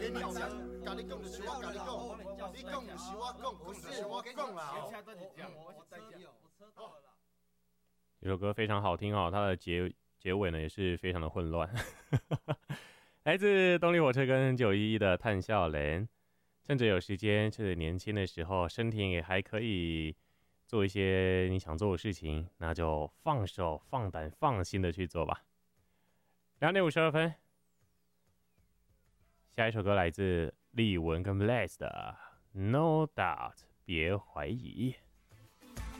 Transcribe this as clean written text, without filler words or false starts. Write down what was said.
给你讲，甲你讲就是我甲你讲，你讲不是我讲，讲就是我讲啦。我再讲，我车到了啦。 这首歌非常好听哦，它的结尾呢也是非常的混乱。来自动力火车跟911的叹笑脸，趁着有时间，趁着年轻的时候，身体也还可以做一些你想做的事情，那就放手、放胆、放心的去做吧。2:52，下一首歌来自立文跟 Blaze 的《No Doubt》，别怀疑。